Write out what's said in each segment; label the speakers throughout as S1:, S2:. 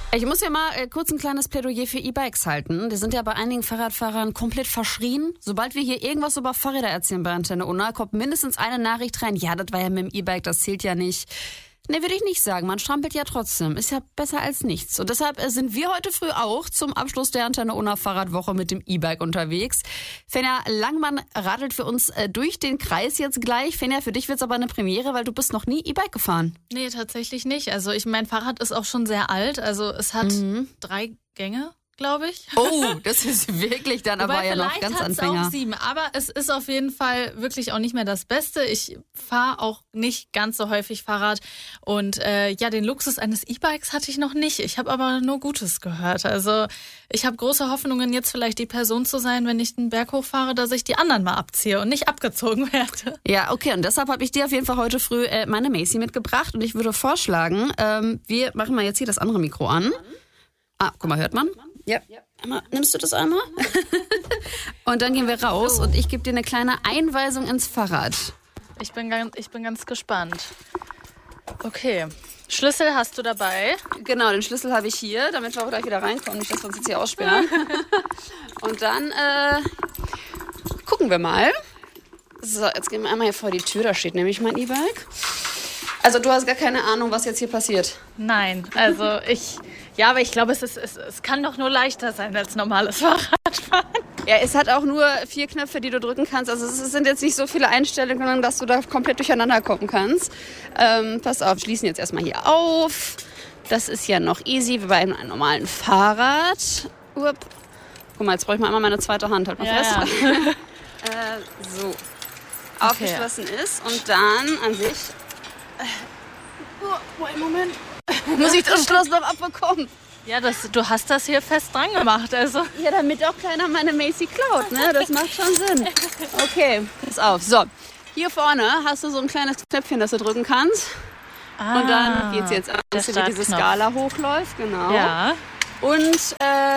S1: Ich muss ja mal kurz ein kleines Plädoyer für E-Bikes halten. Die sind ja bei einigen Fahrradfahrern komplett verschrien. Sobald wir hier irgendwas über Fahrräder erzählen bei Antenne Unna, kommt mindestens eine Nachricht rein. Ja, das war ja mit dem E-Bike, das zählt ja nicht. Nee, würde ich nicht sagen. Man strampelt ja trotzdem. Ist ja besser als nichts. Und deshalb sind wir heute früh auch zum Abschluss der Antenne Unna Fahrradwoche mit dem E-Bike unterwegs. Fenja Langmann radelt für uns durch den Kreis jetzt gleich. Fenja, für dich wird's aber eine Premiere, weil du bist noch nie E-Bike gefahren.
S2: Nee, tatsächlich nicht. Also mein Fahrrad ist auch schon sehr alt. Also es hat 3 Gänge, glaube ich.
S1: Oh, das ist wirklich dann aber ja noch ganz Anfänger.
S2: Vielleicht auch 7, aber es ist auf jeden Fall wirklich auch nicht mehr das Beste. Ich fahre auch nicht ganz so häufig Fahrrad und den Luxus eines E-Bikes hatte ich noch nicht. Ich habe aber nur Gutes gehört. Also ich habe große Hoffnungen, jetzt vielleicht die Person zu sein, wenn ich den Berg hochfahre, dass ich die anderen mal abziehe und nicht abgezogen werde.
S1: Ja, okay, und deshalb habe ich dir auf jeden Fall heute früh meine Macy mitgebracht und ich würde vorschlagen, wir machen mal jetzt hier das andere Mikro an. Ah, guck mal, hört man? Ja. Nimmst du das einmal? Und dann gehen wir raus und ich gebe dir eine kleine Einweisung ins Fahrrad.
S2: Ich bin ganz gespannt. Okay. Schlüssel hast du dabei?
S1: Genau, den Schlüssel habe ich hier, damit wir auch gleich wieder reinkommen, nicht, dass wir uns jetzt hier aussperren. Und dann gucken wir mal. So, jetzt gehen wir einmal hier vor die Tür, da steht nämlich mein E-Bike. Also du hast gar keine Ahnung, was jetzt hier passiert?
S2: Nein, also aber ich glaube, es kann doch nur leichter sein als normales Fahrradfahren.
S1: Ja, es hat auch nur 4 Knöpfe, die du drücken kannst. Also es sind jetzt nicht so viele Einstellungen, dass du da komplett durcheinander kommen kannst. Pass auf, schließen jetzt erstmal hier auf. Das ist ja noch easy, wie bei einem normalen Fahrrad. Guck mal, jetzt brauche ich mal einmal meine zweite Hand. Halt mal fest. Ja. So, aufgeschlossen ist und dann an sich... einen Moment. Muss ich das Schloss noch abbekommen?
S2: Ja, du hast das hier fest dran gemacht. Also.
S1: Ja, damit auch keiner meine Macy klaut, ne? Das macht schon Sinn. Okay, pass auf. So, hier vorne hast du so ein kleines Knöpfchen, das du drücken kannst. Und dann geht's jetzt an, dass hier diese Skala hochläuft. Genau.
S2: Ja.
S1: Und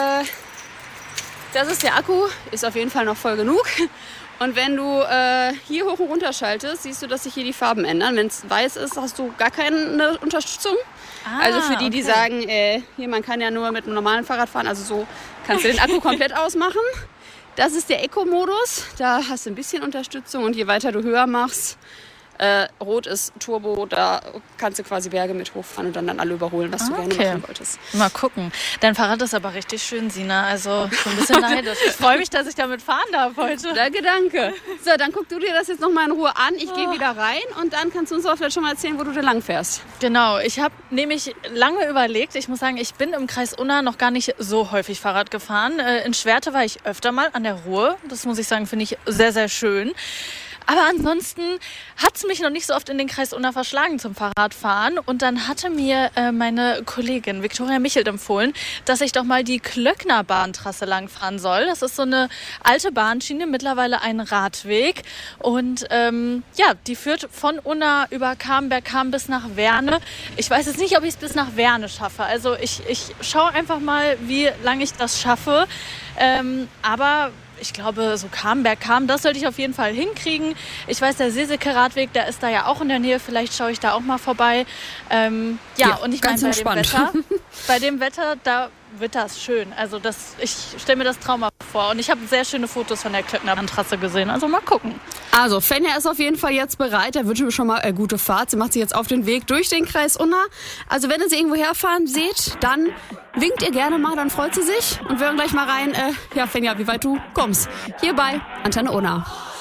S1: das ist der Akku. Ist auf jeden Fall noch voll genug. Und wenn du hier hoch und runter schaltest, siehst du, dass sich hier die Farben ändern. Wenn es weiß ist, hast du gar keine Unterstützung. Also für die sagen, hier, man kann ja nur mit einem normalen Fahrrad fahren, also so kannst du den Akku komplett ausmachen. Das ist der Eco-Modus, da hast du ein bisschen Unterstützung und je weiter du höher machst, rot ist Turbo, da kannst du quasi Berge mit hochfahren und dann alle überholen, was du gerne machen wolltest.
S2: Mal gucken. Dein Fahrrad ist aber richtig schön, Sina. Also schon ein bisschen neidisch. Ich freue mich, dass ich damit fahren darf heute.
S1: Danke. So, dann guck du dir das jetzt noch mal in Ruhe an. Ich gehe wieder rein und dann kannst du uns auch vielleicht schon mal erzählen, wo du denn lang fährst.
S2: Genau. Ich habe nämlich lange überlegt. Ich muss sagen, ich bin im Kreis Unna noch gar nicht so häufig Fahrrad gefahren. In Schwerte war ich öfter mal an der Ruhr. Das muss ich sagen, finde ich sehr, sehr schön. Aber ansonsten hat es mich noch nicht so oft in den Kreis Unna verschlagen zum Fahrradfahren. Und dann hatte mir meine Kollegin Viktoria Michelt empfohlen, dass ich doch mal die Klöckner Bahntrasse langfahren soll. Das ist so eine alte Bahnschiene, mittlerweile ein Radweg. Und die führt von Unna über Camberg bis nach Werne. Ich weiß jetzt nicht, ob ich es bis nach Werne schaffe. Also ich schaue einfach mal, wie lange ich das schaffe. Aber... ich glaube, so Camberg, das sollte ich auf jeden Fall hinkriegen. Ich weiß, der Seseke-Radweg, der ist da ja auch in der Nähe. Vielleicht schaue ich da auch mal vorbei. Und ich meine, bei dem Wetter, da wird das schön. Also ich stelle mir das traumhaft vor. Und ich habe sehr schöne Fotos von der Klöckner Bahntrasse gesehen. Also mal gucken.
S1: Also Fenja ist auf jeden Fall jetzt bereit. Er wünscht mir schon mal gute Fahrt. Sie macht sich jetzt auf den Weg durch den Kreis Unna. Also wenn ihr sie irgendwo herfahren seht, dann winkt ihr gerne mal, dann freut sie sich. Und wir hören gleich mal rein, Fenja, wie weit du kommst. Hier bei Antenne Unna.